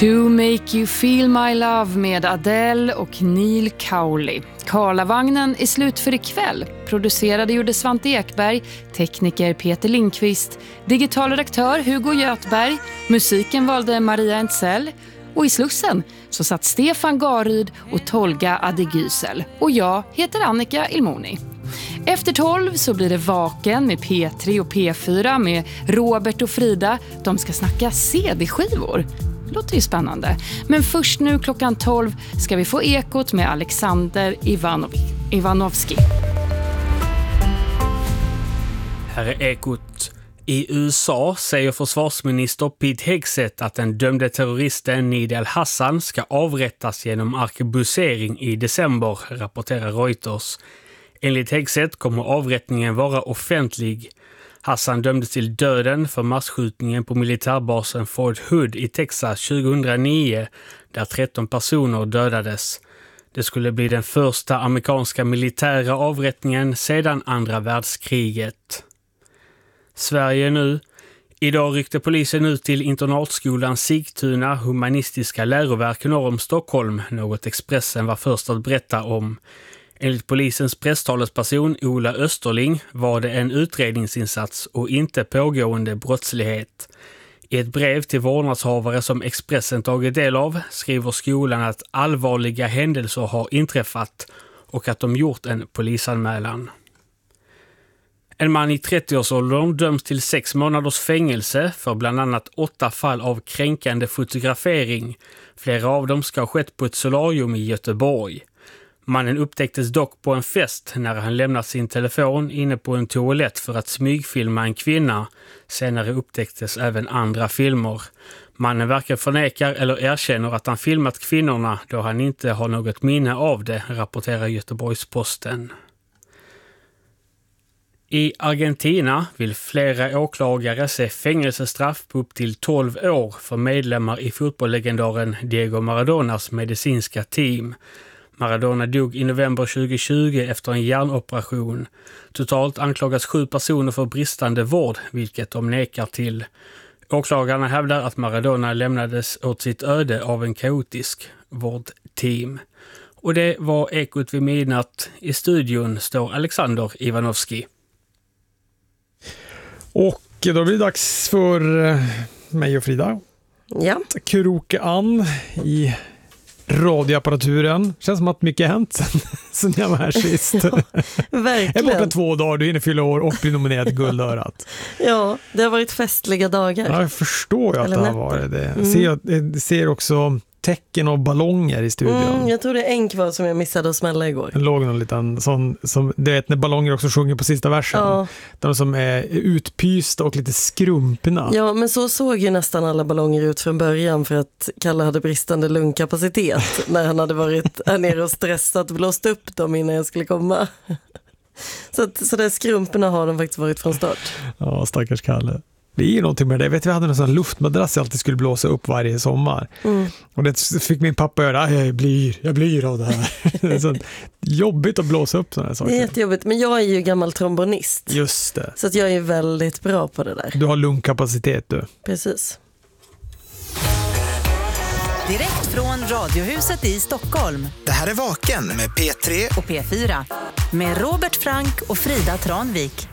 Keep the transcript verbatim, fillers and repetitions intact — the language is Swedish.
To Make You Feel My Love med Adele och Neil Cowley. Karlavagnen är slut för ikväll. Producerade gjorde Svante Ekberg, tekniker Peter Lindqvist, digital redaktör Hugo Götberg, musiken valde Maria Entzell och i Slussen så satt Stefan Garyd och Tolga Adegysel. Och jag heter Annika Ilmoni. Efter tolv så blir det Vaken med P tre och P fyra med Robert och Frida. De ska snacka C D-skivor. Låter ju spännande. Men först nu klockan tolv ska vi få Ekot med Alexander Ivanov- Ivanovski. Här är Ekot. I U S A säger försvarsminister Pete Hegseth att den dömde terroristen Nidal al-Hassan ska avrättas genom arkebusering i december, rapporterar Reuters. Enligt Hegseth kommer avrättningen vara offentlig. Hassan dömdes till döden för massskjutningen på militärbasen Fort Hood i Texas tjugohundranio där tretton personer dödades. Det skulle bli den första amerikanska militära avrättningen sedan andra världskriget. Sverige nu. Idag ryckte polisen ut till internatskolan Sigtuna humanistiska läroverk norr om Stockholm, något Expressen var först att berätta om. Enligt polisens presstalesperson Ola Österling var det en utredningsinsats och inte pågående brottslighet. I ett brev till vårdnadshavare som Expressen tagit del av skriver skolan att allvarliga händelser har inträffat och att de gjort en polisanmälan. En man i trettioårsåldern döms till sex månaders fängelse för bland annat åtta fall av kränkande fotografering. Flera av dem ska ha skett på ett solarium i Göteborg. Mannen upptäcktes dock på en fest när han lämnat sin telefon inne på en toalett för att smygfilma en kvinna. Senare upptäcktes även andra filmer. Mannen varken förnekar eller erkänner att han filmat kvinnorna då han inte har något minne av det, rapporterar Göteborgs-Posten. I Argentina vill flera åklagare se fängelsestraff på upp till tolv år för medlemmar i fotbollslegendaren Diego Maradonas medicinska team. Maradona dog i november tjugohundratjugo efter en hjärnoperation. Totalt anklagas sju personer för bristande vård, vilket de nekar till. Åklagarna hävdar att Maradona lämnades åt sitt öde av en kaotisk vårdteam. Och det var Ekot vid midnatt. I studion står Alexander Ivanovski. Och då blir det dags för mig och Frida. Ja. Kroka an i radioapparaturen. Känns som att mycket har hänt sen, sen jag var här sist. Ja, verkligen. Jag är borta två dagar, du hinner fylla år och bli nominerad till Guldörat. Ja, det har varit festliga dagar. Ja, jag förstår ju att Eller det har nätter. varit det. Mm. Ser, jag ser också tecken av ballonger i studion. Mm, jag tror det är en kvar som jag missade att smälla igår. Det låg någon liten sån, som, det vet när ballonger också sjunger på sista versen. Ja. De som är utpysta och lite skrumpna. Ja, men så såg ju nästan alla ballonger ut från början för att Kalle hade bristande lungkapacitet när han hade varit här nere och stressat och blåst upp dem innan jag skulle komma. Så, att, så där skrumporna har de faktiskt varit från start. Ja, stackars Kalle. Det är ju någonting med det. Jag vet, vi hade en sån luftmadrass jag alltid skulle blåsa upp varje sommar. Mm. Och det fick min pappa göra. Jag blir, jag blir av det här. Det är så jobbigt att blåsa upp sådana här saker. Det är jättejobbigt, men jag är ju gammal trombonist. Just det. Så att jag är väldigt bra på det där. Du har lungkapacitet du. Precis. Direkt från Radiohuset i Stockholm. Det här är Vaken med P tre och P fyra. Med Robert Frank och Frida Tranvik.